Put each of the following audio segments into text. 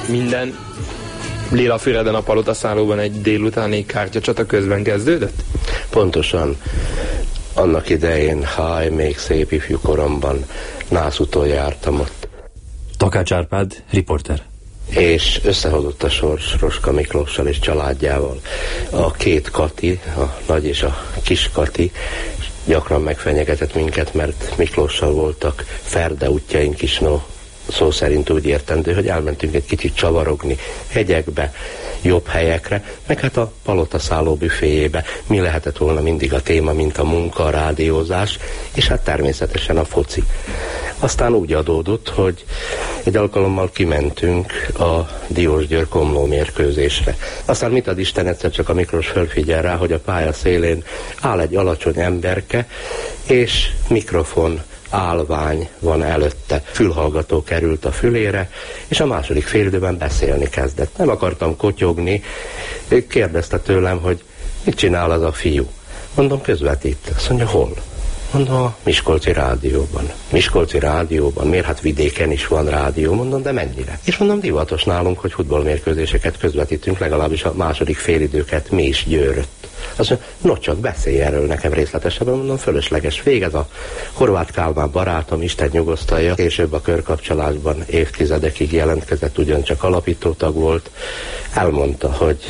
minden Lilafüreden a palotaszállóban egy délutáni kártyacsata közben kezdődött? Pontosan. Annak idején, ha még szép ifjú koromban Nászúton jártam ott. Takács Árpád, riporter. És összehozott a sors Roska Miklóssal és családjával. A két Kati, a nagy és a kis Kati gyakran megfenyegetett minket, mert Miklóssal voltak ferde útjaink is, szó szerint úgy értendő, hogy elmentünk egy kicsit csavarogni hegyekbe, jobb helyekre, meg hát a palotaszálló büféjébe. Mi lehetett volna mindig a téma, mint a munka, a rádiózás, és hát természetesen a foci. Aztán úgy adódott, hogy egy alkalommal kimentünk a Diósgyőr-Komló mérkőzésre. Aztán mit ad Isten, egyszer csak a Miklós fölfigyel rá, hogy a pálya szélén áll egy alacsony emberke, és mikrofon állvány van előtte. Fülhallgató került a fülére, és a második félidőben beszélni kezdett. Nem akartam kotyogni, kérdezte tőlem, hogy mit csinál az a fiú. Mondom, közvetít. Azt mondja, hol? Mondom, a Miskolci rádióban. Miskolci rádióban? Miért? Hát vidéken is van rádió. Mondom, de mennyire? És mondom, divatos nálunk, hogy futballmérkőzéseket közvetítünk, legalábbis a második félidőket mi is Győrött. Azt mondja, no csak beszélj erről nekem részletesebben, mondom, fölösleges. Végez a Horváth Kálmán barátom, Isten nyugosztalja, később a körkapcsolásban évtizedekig jelentkezett, ugyancsak alapítótag volt. Elmondta, hogy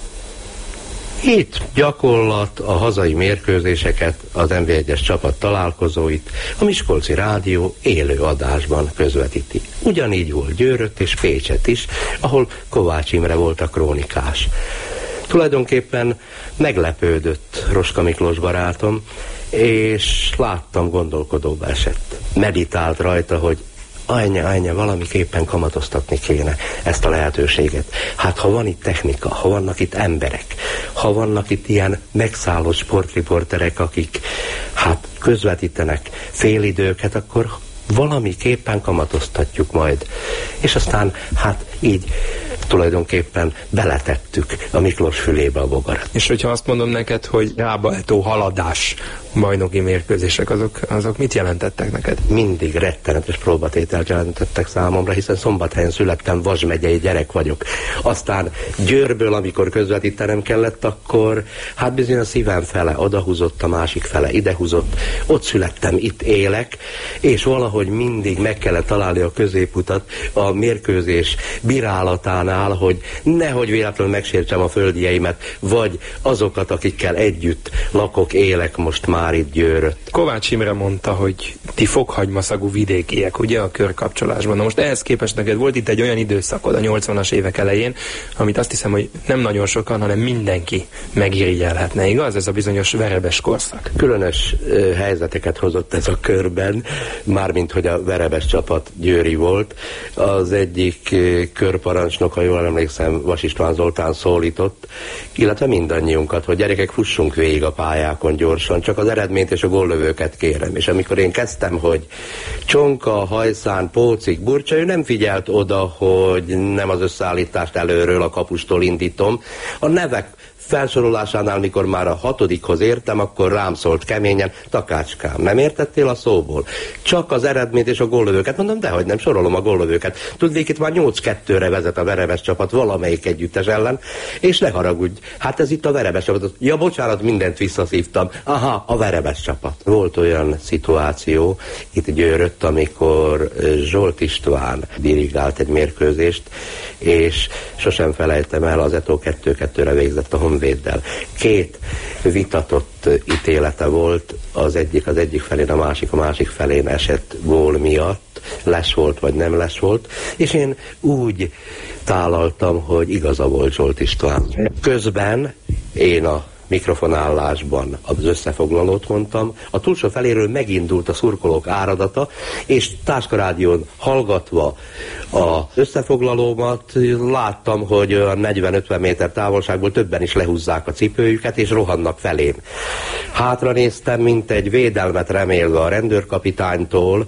itt gyakorlat a hazai mérkőzéseket, az NB1-es csapat találkozóit a Miskolci Rádió élő adásban közvetíti. Ugyanígy volt Győrött és Pécset is, ahol Kovács Imre volt a krónikás. Tulajdonképpen meglepődött Roska Miklós barátom, és láttam, gondolkodóba esett. Meditált rajta, hogy anya, valamiképpen kamatoztatni kéne ezt a lehetőséget. Hát ha van itt technika, ha vannak itt emberek, ha vannak itt ilyen megszállott sportriporterek, akik hát közvetítenek félidőket, akkor valamiképpen kamatoztatjuk majd. És aztán hát így tulajdonképpen beletettük a Miklós fülébe a bogarat. És hogyha azt mondom neked, hogy rábaetó haladás bajnoki mérkőzések, azok mit jelentettek neked? Mindig rettenetes próbatételt jelentettek számomra, hiszen Szombathelyen születtem, Vas megyei gyerek vagyok. Aztán Győrből, amikor közvetítenem kellett, akkor hát bizony a szívem fele odahúzott, a másik fele idehúzott. Ott születtem, itt élek, és valahogy mindig meg kellett találni a középutat a mérkőzés bírálatánál, hogy nehogy véletlenül megsértsem a földieimet, vagy azokat, akikkel együtt lakok, élek most már itt Győrött. Kovács Imre mondta, hogy ti fokhagymaszagú vidékiek, ugye, a körkapcsolásban. Na most ehhez képest neked volt itt egy olyan időszakod a 80-as évek elején, amit azt hiszem, hogy nem nagyon sokan, hanem mindenki megirigyelhetne, igaz? Ez a bizonyos verebes korszak. Különös helyzeteket hozott ez a körben, mármint hogy a verebes csapat győri volt. Az egyik körparancsnok, ha jól emlékszem, Vas István Zoltán szólított, illetve mindannyiunkat, hogy gyerekek, fussunk végig a pályákon gyorsan, csak az eredményt és a góllövőket kérem. És amikor én kezdtem, hogy Csonka, Hajszán, Pócik, Burcsa, ő nem figyelt oda, hogy nem az összeállítást előről a kapustól indítom. A nevek felsorolásánál, mikor már a 6-hoz értem, akkor rám szólt keményen, Takácskám, nem értettél a szóból? Csak az eredményt és a góllövőket. Mondom, dehogy nem, sorolom a góllövőket. Tudnék, itt már 8-2-re vezet a verebes csapat valamelyik együttes ellen, és ne haragudj, hát ez itt a verebes csapat. Ja, bocsánat, mindent visszaszívtam. Aha, a verebes csapat. Volt olyan szituáció itt Győrött, amikor Zsolt István dirigált egy mérkőzést, és sosem felejtem el, az Eto 2-2-re végzett a Honvéddel. Két vitatott ítélete volt, az egyik felén, a másik felén esett gól miatt, les volt vagy nem les volt, és én úgy tálaltam, hogy igaza volt Zsolt István. Közben én a mikrofonállásban az összefoglalót mondtam, a túlsó feléről megindult a szurkolók áradata, és Táskarádión hallgatva az összefoglalómat láttam, hogy 40-50 méter távolságból többen is lehúzzák a cipőjüket, és rohannak felém. Hátra néztem, mint egy védelmet remélve a rendőrkapitánytól,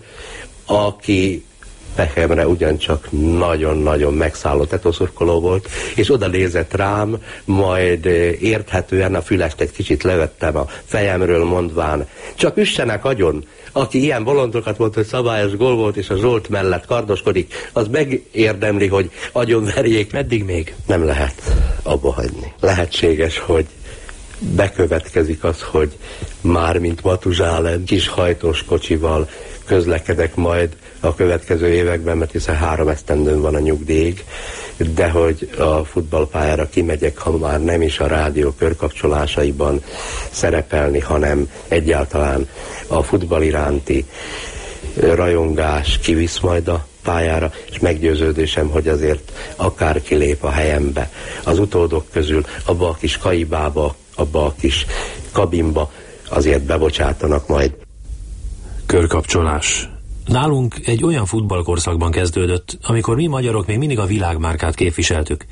aki pehemre ugyancsak nagyon-nagyon megszállott etoszurkoló volt, és oda nézett rám, majd érthetően a fülest egy kicsit levettem a fejemről, mondván, csak üssenek agyon, aki ilyen bolondokat mondta, hogy szabályos gól volt, és a Zsolt mellett kardoskodik, az megérdemli, hogy agyonverjék. Meddig még? Nem lehet abba hagyni. Lehetséges, hogy bekövetkezik az, hogy már mint Matuzsálen kis hajtós kocsival közlekedek majd a következő években, mert hiszen 3 esztendőn van a nyugdíjig, de hogy a futballpályára kimegyek, ha már nem is a rádió körkapcsolásaiban szerepelni, hanem egyáltalán a futball iránti rajongás kivisz majd a pályára, és meggyőződésem, hogy azért akár kilép a helyembe az utódok közül, abba a kis kaibába, abba a kis kabinba azért bebocsátanak majd. Körkapcsolás. Nálunk egy olyan futballkorszakban kezdődött, amikor mi magyarok még mindig a világmárkát képviseltük.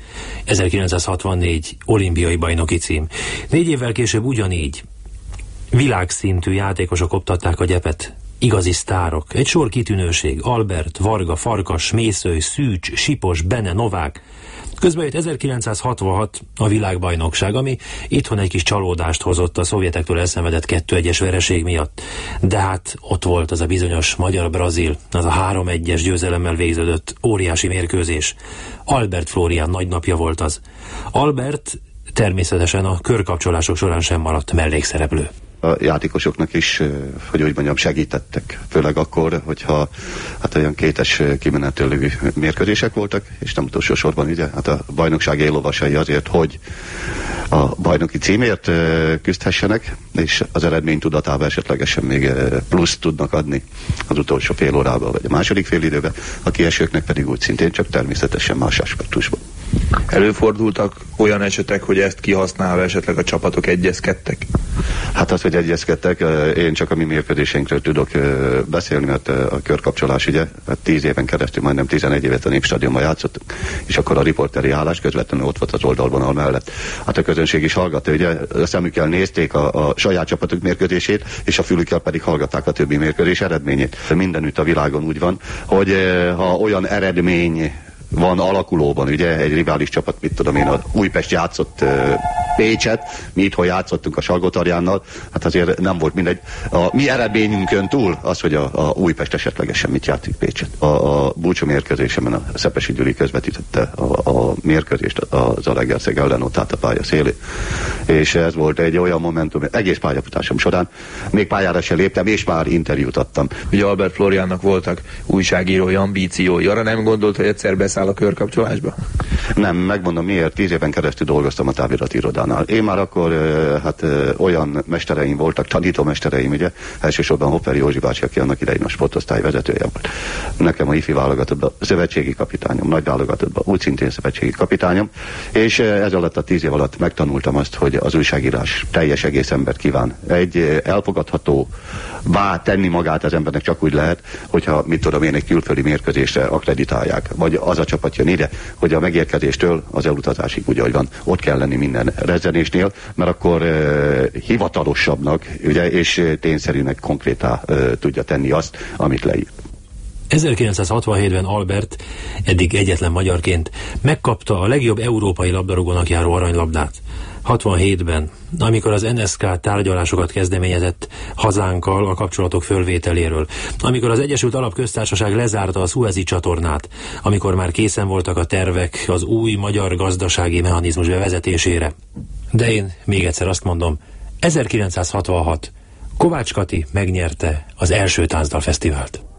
1964 olimpiai bajnoki cím. 4 évvel később ugyanígy. Világszintű játékosok koptatták a gyepet. Igazi sztárok. Egy sor kitűnőség. Albert, Varga, Farkas, Mészöly, Szűcs, Sipos, Bene, Novák. Közben jött 1966 a világbajnokság, ami itthon egy kis csalódást hozott a szovjetektől elszenvedett 2-1-es vereség miatt. De hát ott volt az a bizonyos magyar-brazil, az a 3-1-es győzelemmel végződött óriási mérkőzés. Albert Flórián nagynapja volt az. Albert természetesen a körkapcsolások során sem maradt mellékszereplő. A játékosoknak is, hogy úgy mondjam, segítettek. Főleg akkor, hogyha hát olyan 2-es kimenetelő mérkőzések voltak, és nem utolsó sorban ugye, hát a bajnokság éllovasai azért, hogy a bajnoki címért küzdhessenek, és az eredmény tudatában esetlegesen még pluszt tudnak adni az utolsó fél órában, vagy a második fél időben, a kiesőknek pedig úgy szintén, csak természetesen más aspektusban. Előfordultak olyan esetek, hogy ezt kihasználva esetleg a csapatok egyezkedtek? Hát az, hogy egyezkedtek, én csak a mi mérkőzéseinkről tudok beszélni, mert a körkapcsolás ugye 10 éven keresztül, majdnem 11 évet a Népstadionban játszottunk, és akkor a riporteri állás közvetlenül ott volt az oldalvonal mellett. Hát a közönség is hallgatta, ugye a szemükkel nézték a saját csapatok mérkőzését, és a fülükkel pedig hallgatták a többi mérkőzés eredményét. Mindenütt a világon úgy van, hogy ha olyan eredmény van alakulóban, ugye egy rivális csapat, mit tudom én, a Újpest játszott Pécset, mi itthon játszottunk a Salgótarjánnal, hát azért nem volt mindegy. A mi eredményünkön túl az, hogy a Újpest esetlegesen mit játszik Pécset. A búcsú mérkőzésemen a Szepesi Gyuri közvetítette a mérkőzést a Zalaegerszeg ellen, ott állt a pálya szélén. És ez volt egy olyan momentum, egész pályafutásom során, még pályára se léptem, és már interjút adtam. Ugye Albert Flóriánnak voltak újságírói ambíciói, arra nem gondolt, hogy egyszer beszáll a körkapcsolásba? Nem, megmondom miért, 10 éven keresztül dolgoztam a távirati irodánál. Én már akkor olyan mestereim voltak, tanítómestereim, ugye, elsősorban Hopper Józsi bácsi, aki annak idején a sportosztály vezetője volt. Nekem a ifi válogatottban szövetségi kapitányom, nagy válogatottban úgy szintén szövetségi kapitányom, és ez alatt a 10 év alatt megtanultam azt, hogy az újságírás teljes egész embert kíván. Egy elfogadható tenni magát az embernek csak úgy lehet, hogyha, mit tudom én, egy külföldi mérkőzésre akkreditálják, vagy az a csapat jön ide, hogy a megérkezéstől az elutazásig úgy, ahogy van, ott kell lenni minden rezzenésnél, mert akkor hivatalosabbnak, ugye, és tényszerűnek konkrétá tudja tenni azt, amit leír. 1967-ben Albert, eddig egyetlen magyarként, megkapta a legjobb európai labdarúgónak járó aranylabdát. 67-ben, amikor az NSK tárgyalásokat kezdeményezett hazánkkal a kapcsolatok fölvételéről, amikor az Egyesült Arab Köztársaság lezárta a Szuezi csatornát, amikor már készen voltak a tervek az új magyar gazdasági mechanizmus bevezetésére. De én még egyszer azt mondom, 1966 Kovács Kati megnyerte az első táncdalfesztivált.